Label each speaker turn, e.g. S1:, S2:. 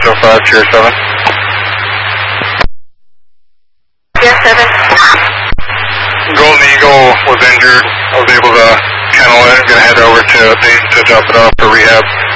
S1: 5, Tier 7.
S2: Tier 7.
S1: Golden Eagle was injured. I was able to kennel it. Gonna head over to Dayton to drop it off for rehab.